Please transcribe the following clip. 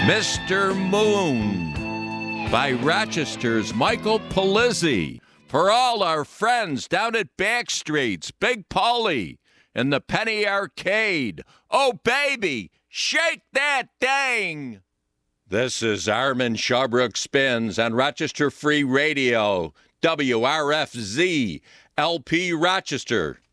Mr. Moon by Rochester's Michael Polizzi. For all our friends down at Backstreet's, Big Paulie in the Penny Arcade. Oh, baby, shake that thing. This is Armin Shawbrook Spins on Rochester Free Radio, WRFZ, LP Rochester.